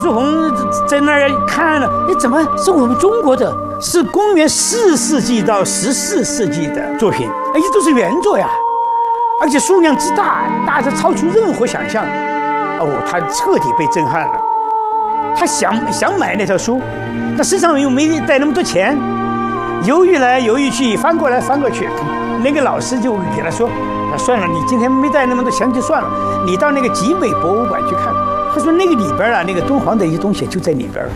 朱红在那儿看了，怎么是我们中国的？是公元4世纪到14世纪的作品，这都是原作呀，而且数量之大，大得超出任何想象。他彻底被震撼了。他想买那套书，他身上又没带那么多钱，犹豫来犹豫去，翻过来翻过去。那个老师就给他说：“算了，你今天没带那么多钱就算了，你到那个集美博物馆去看。”他说那个里边啊，那个敦煌的一些东西就在里边。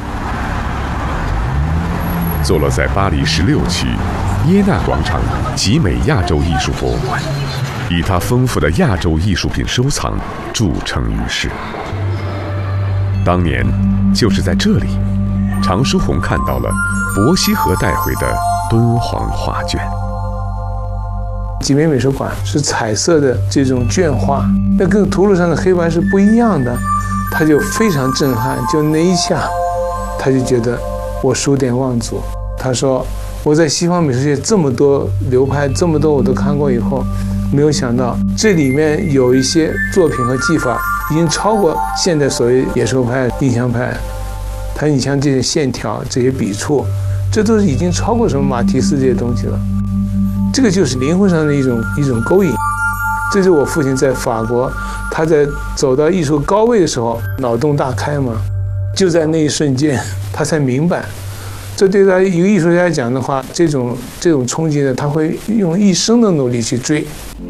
坐落在巴黎16区耶纳广场集美亚洲艺术博物馆，以它丰富的亚洲艺术品收藏著称于世。当年就是在这里，常书鸿看到了伯希和带回的敦煌画卷。 集美美术馆是彩色的这种卷画，那跟图录上的黑白是不一样的。他就非常震撼，就那一下，他就觉得我数典忘祖。他说我在西方美术界这么多流派，这么多我都看过以后，没有想到这里面有一些作品和技法已经超过现在所谓野兽派、印象派。你像这些线条、这些笔触，这都是已经超过什么马蒂斯这些东西了。这个就是灵魂上的一种勾引。这是我父亲在法国，他在走到艺术高位的时候，脑洞大开嘛，就在那一瞬间，他才明白，这对他一个艺术家来讲的话，这种冲击呢，他会用一生的努力去追。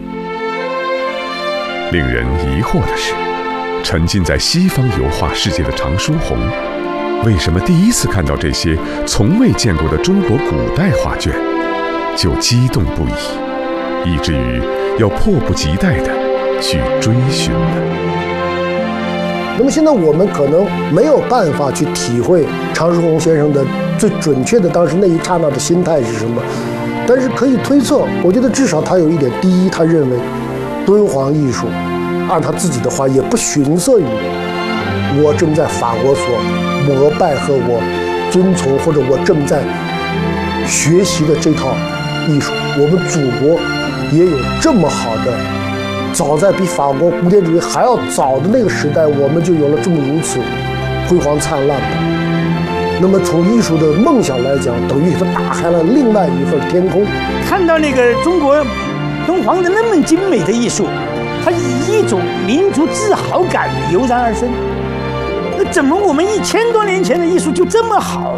令人疑惑的是，沉浸在西方油画世界的常书鸿，为什么第一次看到这些从未见过的中国古代画卷，就激动不已，以至于要迫不及待地去追寻了。 那么现在我们可能没有办法去体会常书鸿先生的最准确的当时那一刹那的心态是什么，但是可以推测，我觉得至少他有一点：第一，他认为敦煌艺术，按他自己的话，也不逊色于我正在法国所膜拜和我遵从，或者我正在学习的这套艺术。我们祖国也有这么好的，早在比法国古典主义还要早的那个时代，我们就有了这么如此辉煌灿烂的。那么从艺术的梦想来讲，等于它打开了另外一份天空。 看到那个中国敦煌的那么精美的艺术，它以一种民族自豪感油然而生。那怎么我们1000多年前的艺术就这么好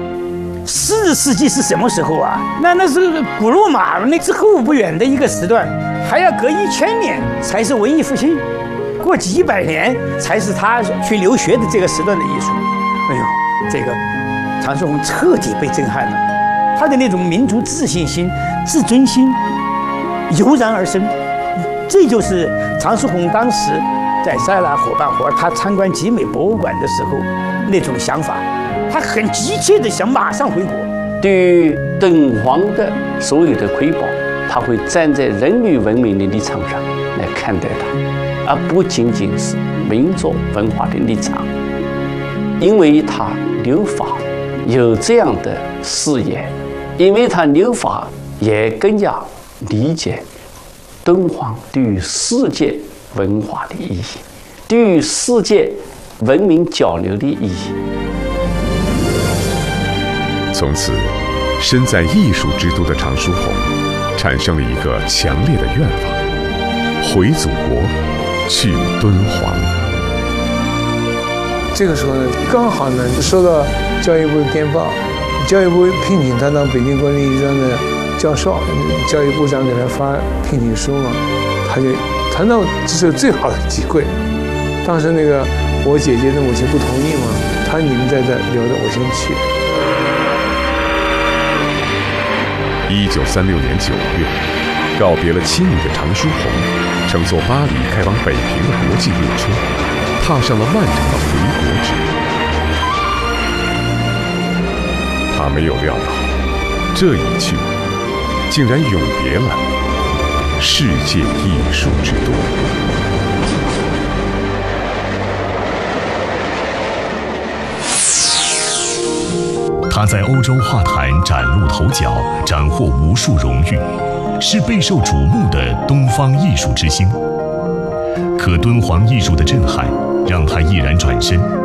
？4世纪是什么时候啊？那是古罗马那之后不远的一个时段，还要隔1000年才是文艺复兴，过几百年才是他去留学的这个时段的艺术。这个常书鸿彻底被震撼了，他的那种民族自信心、自尊心油然而生。这就是常书鸿当时在塞拉伙伴湖，他参观集美博物馆的时候那种想法。他很急切地想马上回国。 对于敦煌的所有的瑰宝，他会站在人类文明的立场上来看待它，而不仅仅是民族文化的立场。因为他留法有这样的视野，因为他留法也更加理解敦煌对于世界文化的意义，对于世界文明交流的意义。 从此，身在艺术之都的常书鸿产生了一个强烈的愿望：回祖国，去敦煌。 这个时候呢，刚好呢收到教育部的电报，教育部聘请他当北京国立艺专的教授，教育部长给他发聘请书嘛，他那这是最好的机会。当时那个我姐姐的母亲不同意嘛，他说你们在这留着，我先去。 1936年9月，告别了亲女的常书鸿，乘坐巴黎开往北平的国际列车，踏上了漫长的回国之路。他没有料到，这一去，竟然永别了世界艺术之都。 他在欧洲画坛崭露头角，斩获无数荣誉，是备受瞩目的东方艺术之星。可敦煌艺术的震撼让他毅然转身，